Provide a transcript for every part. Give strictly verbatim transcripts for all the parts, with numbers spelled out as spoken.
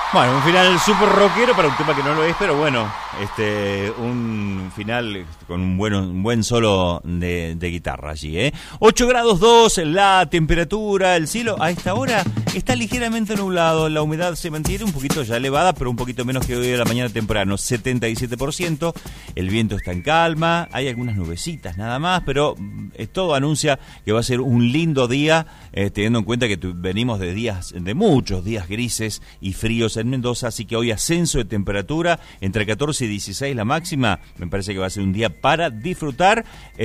Bueno, un final súper rockero para un tema que no lo es, pero bueno, este, un final con un buen, un buen solo de, de guitarra allí, ¿eh? ocho grados dos, la temperatura, el cielo a esta hora está ligeramente nublado, la humedad se mantiene un poquito ya elevada, pero un poquito menos que hoy de la mañana temprano, setenta y siete por ciento, el viento está en calma, hay algunas nubecitas nada más, pero eh, todo anuncia que va a ser un lindo día, eh, teniendo en cuenta que tu, venimos de días, de muchos días grises y fríos en Mendoza, así que hoy ascenso de temperatura entre catorce y dieciséis la máxima, me parece que va a ser un día para disfrutar,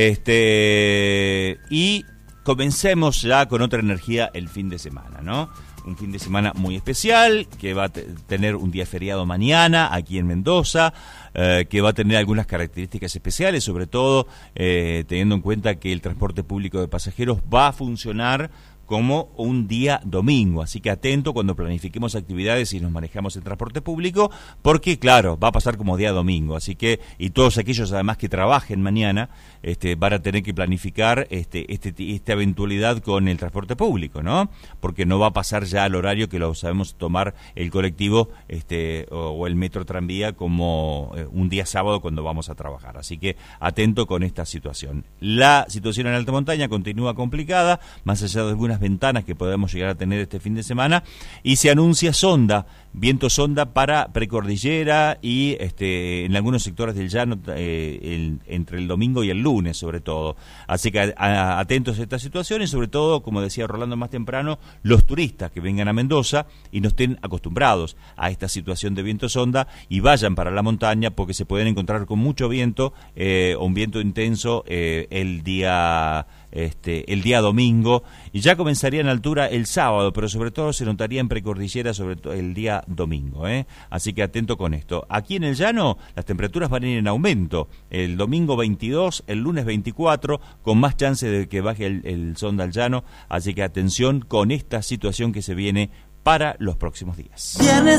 este y comencemos ya con otra energía el fin de semana, ¿no? Un fin de semana muy especial, que va a t- tener un día feriado mañana aquí en Mendoza, eh, que va a tener algunas características especiales, sobre todo eh, teniendo en cuenta que el transporte público de pasajeros va a funcionar como un día domingo, así que atento cuando planifiquemos actividades y nos manejamos en transporte público, porque claro, va a pasar como día domingo, así que, y todos aquellos además que trabajen mañana, este, van a tener que planificar este, este, esta eventualidad con el transporte público, ¿no? Porque no va a pasar ya al horario que lo sabemos tomar el colectivo este, o, o el metro tranvía como eh, un día sábado cuando vamos a trabajar, así que atento con esta situación. La situación en alta montaña continúa complicada, más allá de algunas ventanas que podemos llegar a tener este fin de semana, y se anuncia sonda, viento sonda para precordillera y este, en algunos sectores del llano eh, el, entre el domingo y el lunes sobre todo, así que a, a, atentos a esta situación y sobre todo, como decía Rolando más temprano, los turistas que vengan a Mendoza y no estén acostumbrados a esta situación de viento sonda y vayan para la montaña porque se pueden encontrar con mucho viento eh, o un viento intenso eh, el día Este, el día domingo, y ya comenzaría en altura el sábado, pero sobre todo se notaría en precordillera sobre todo el día domingo, ¿eh? Así que atento con esto. Aquí en el llano las temperaturas van a ir en aumento, el domingo veintidós, el lunes veinticuatro, con más chance de que baje el, el sonda al llano, así que atención con esta situación que se viene para los próximos días.